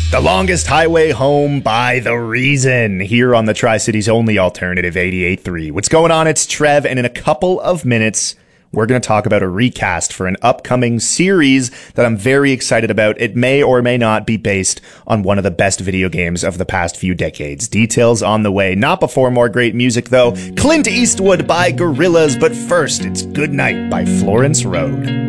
The longest highway home by The Reason, here on the Tri-Cities only alternative 88.3. What's going on? It's Trev, and in a couple of minutes, we're going to talk about a recast for an upcoming series that I'm very excited about. It may or may not be based on one of the best video games of the past few decades. Details on the way. Not before more great music, though. Clint Eastwood by Gorillaz, but first, it's Good Night by Florence Road.